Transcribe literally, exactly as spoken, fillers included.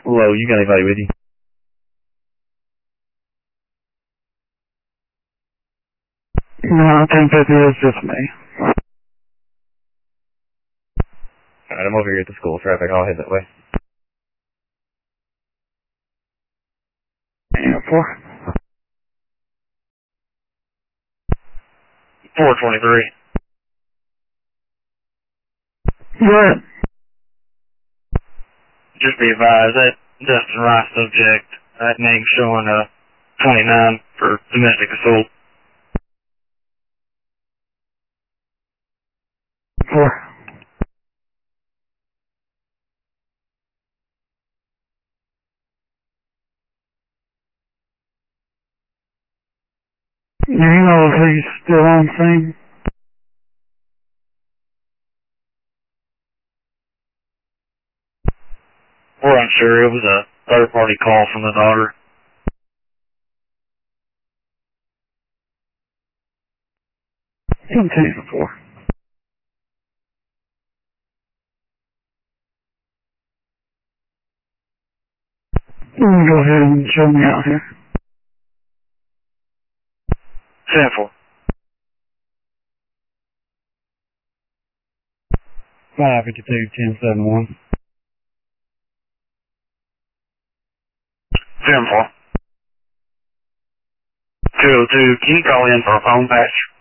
Hello, you got anybody with you? No, I think that is just me. Alright, I'm over here at the school traffic. I'll head that way. Yeah, four. four twenty-three. What? Just be advised, that Dustin Rice subject, that name showing a twenty-nine for domestic assault. Four. Do you know if he's still on scene? We're unsure. It was a third-party call from the daughter. Continue for four. You can go ahead and show me out here. ten four. five fifty-two, ten seventy-one. ten four. two oh two, can you call in for a phone patch?